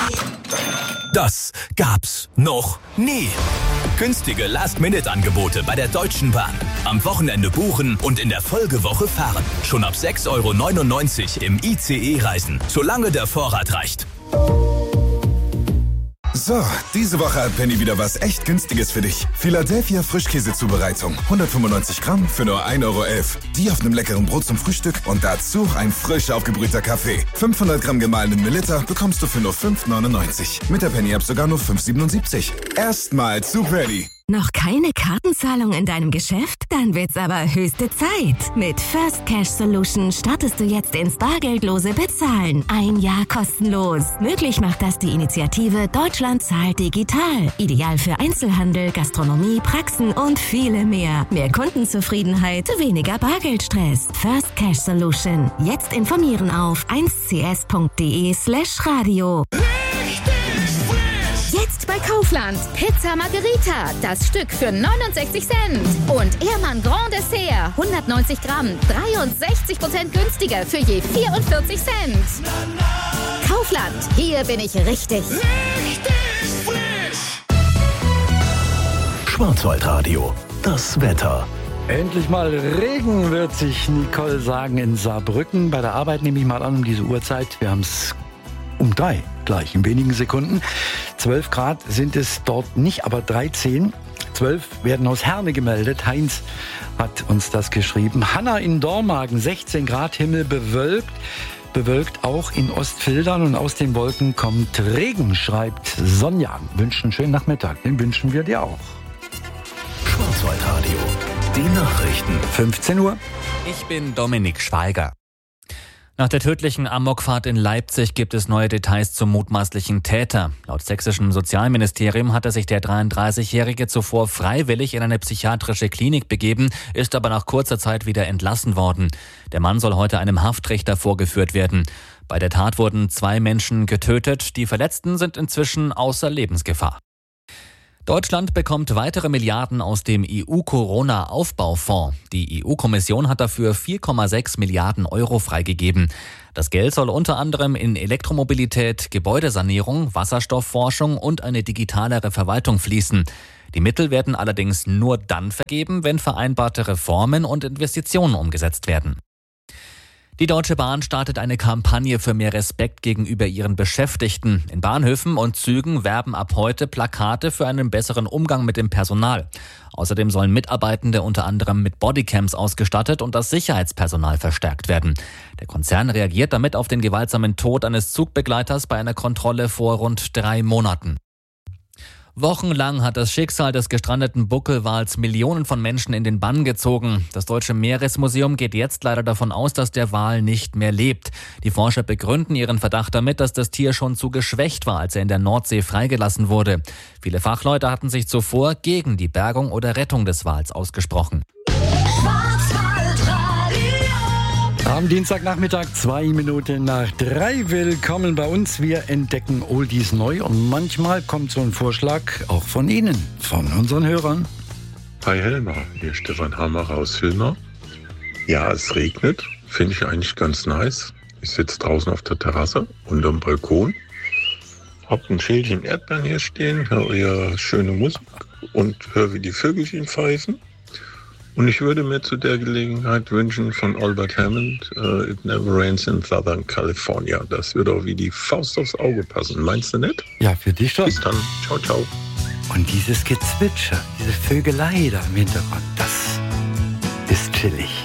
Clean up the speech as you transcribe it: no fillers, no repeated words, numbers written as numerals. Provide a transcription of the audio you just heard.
Das gab's noch nie. Günstige Last-Minute-Angebote bei der Deutschen Bahn. Am Wochenende buchen und in der Folgewoche fahren. Schon ab 6,99 € im ICE reisen, solange der Vorrat reicht. So, diese Woche hat Penny wieder was echt Günstiges für dich. Philadelphia Frischkäsezubereitung. 195 Gramm für nur 1,11 €. Die auf einem leckeren Brot zum Frühstück und dazu ein frisch aufgebrühter Kaffee. 500 Gramm gemahlenen Melitta bekommst du für nur 5,99 €. Mit der Penny-App sogar nur 5,77 €. Erstmal zu Penny. Noch keine Kartenzahlung in deinem Geschäft? Dann wird's aber höchste Zeit. Mit First Cash Solution startest du jetzt ins bargeldlose Bezahlen. 1 Jahr kostenlos. Möglich macht das die Initiative Deutschland zahlt digital. Ideal für Einzelhandel, Gastronomie, Praxen und viele mehr. Mehr Kundenzufriedenheit, weniger Bargeldstress. First Cash Solution. Jetzt informieren auf 1cs.de/radio. Jetzt bei Kaufland. Pizza Margherita. Das Stück für 69 Cent. Und Ehrmann Grand Dessert. 190 Gramm. 63% günstiger für je 44 Cent. Kaufland. Hier bin ich richtig. Richtig frisch. Schwarzwaldradio. Das Wetter. Endlich mal Regen, wird sich Nicole sagen in Saarbrücken. Bei der Arbeit nehme ich mal an um diese Uhrzeit. Wir haben es um 3 gleich in wenigen Sekunden. 12 Grad sind es dort nicht, aber 13. 12 werden aus Herne gemeldet. Heinz hat uns das geschrieben. Hanna in Dormagen, 16 Grad, Himmel bewölkt. Bewölkt auch in Ostfildern und aus den Wolken kommt Regen, schreibt Sonja. Wünscht einen schönen Nachmittag, den wünschen wir dir auch. Schwarzwaldradio. Die Nachrichten. 15 Uhr. Ich bin Dominik Schweiger. Nach der tödlichen Amokfahrt in Leipzig gibt es neue Details zum mutmaßlichen Täter. Laut sächsischem Sozialministerium hatte sich der 33-Jährige zuvor freiwillig in eine psychiatrische Klinik begeben, ist aber nach kurzer Zeit wieder entlassen worden. Der Mann soll heute einem Haftrichter vorgeführt werden. Bei der Tat wurden 2 Menschen getötet. Die Verletzten sind inzwischen außer Lebensgefahr. Deutschland bekommt weitere Milliarden aus dem EU-Corona-Aufbaufonds. Die EU-Kommission hat dafür 4,6 Milliarden € freigegeben. Das Geld soll unter anderem in Elektromobilität, Gebäudesanierung, Wasserstoffforschung und eine digitalere Verwaltung fließen. Die Mittel werden allerdings nur dann vergeben, wenn vereinbarte Reformen und Investitionen umgesetzt werden. Die Deutsche Bahn startet eine Kampagne für mehr Respekt gegenüber ihren Beschäftigten. In Bahnhöfen und Zügen werben ab heute Plakate für einen besseren Umgang mit dem Personal. Außerdem sollen Mitarbeitende unter anderem mit Bodycams ausgestattet und das Sicherheitspersonal verstärkt werden. Der Konzern reagiert damit auf den gewaltsamen Tod eines Zugbegleiters bei einer Kontrolle vor rund 3 Monaten. Wochenlang hat das Schicksal des gestrandeten Buckelwals Millionen von Menschen in den Bann gezogen. Das Deutsche Meeresmuseum geht jetzt leider davon aus, dass der Wal nicht mehr lebt. Die Forscher begründen ihren Verdacht damit, dass das Tier schon zu geschwächt war, als er in der Nordsee freigelassen wurde. Viele Fachleute hatten sich zuvor gegen die Bergung oder Rettung des Wals ausgesprochen. Am Dienstagnachmittag 2 Minuten nach 3. Willkommen bei uns. Wir entdecken Oldies neu und manchmal kommt so ein Vorschlag auch von Ihnen, von unseren Hörern. Hi Helmer, hier ist Stefan Hammer aus Vilna. Ja, es regnet, finde ich eigentlich ganz nice. Ich sitze draußen auf der Terrasse unterm Balkon, hab ein Schälchen Erdbeeren hier stehen, höre eure schöne Musik und höre, wie die Vögelchen pfeifen. Und ich würde mir zu der Gelegenheit wünschen von Albert Hammond, It Never Rains in Southern California. Das würde auch wie die Faust aufs Auge passen. Meinst du nicht? Ja, für dich schon. Bis dann. Ciao, ciao. Und dieses Gezwitscher, diese Vögelei da im Hintergrund, das ist chillig.